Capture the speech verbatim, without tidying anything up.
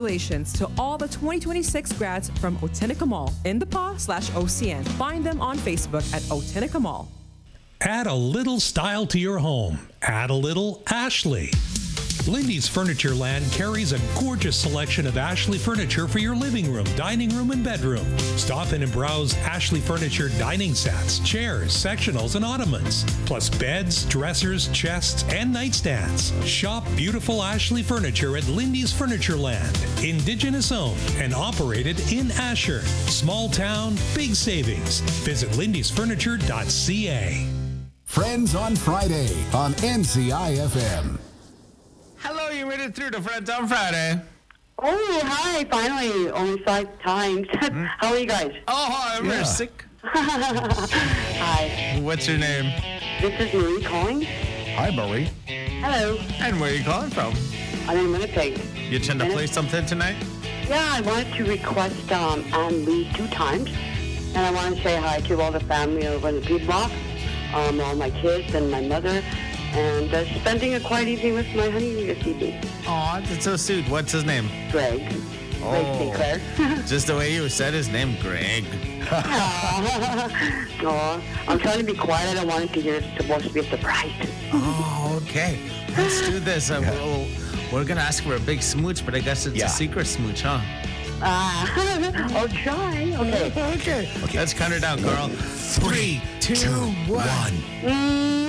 Congratulations to all the twenty twenty-six grads from Otenica Mall in the paw slash O C N. Find them on Facebook at Otenica Mall. Add a little style to your home. Add a little Ashley. Lindy's Furniture Land carries a gorgeous selection of Ashley furniture for your living room, dining room, and bedroom. Stop in and browse Ashley Furniture dining sets, chairs, sectionals, and ottomans, plus beds, dressers, chests, and nightstands. Shop beautiful Ashley furniture at Lindy's Furniture Land. Indigenous owned and operated in Asher. Small town, big savings. Visit lindys furniture dot c a. Friends on Friday on N C I F M. Hello, you made it through to Friends on Friday. Oh, hi, finally. Only five times. Hmm? How are you guys? Oh, hi, I'm Yeah. sick. Hi, What's your name? this is Marie calling. Hi, Marie. Hello, And where are you calling from? I'm in Winnipeg. You trying to play something tonight? Yeah, I wanted to request um, Anne Lee two times. And I want to say hi to all the family over in the Pied Block, um, all my kids and my mother, and uh, spending a quiet evening with my honey this evening, Aw, that's so sweet. What's his name? Greg. Greg Oh. Sinclair. Just the way you said his name, Greg. Aw, I'm trying to be quiet. I don't want it to hear it's supposed to be a surprise. Oh, okay. Let's do this. Uh, we'll, we're going to ask for a big smooch, but I guess it's Yeah. a secret smooch, huh? Ah, I'll try. Okay. Okay. Let's count her down, girl. Three, two, one. Mm.